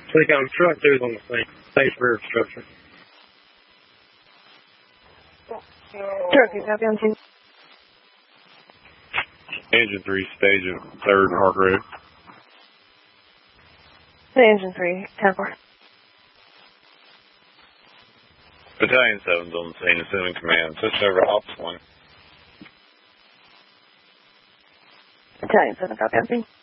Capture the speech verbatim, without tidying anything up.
Take out truck two's on the same, same rear structure. Truck two, copy on two. Engine three, stage of third, Hard Road. Engine three, ten four. Battalion seven's on the scene, assuming command. Switch over to Ops one. Battalion seven, copy on scene.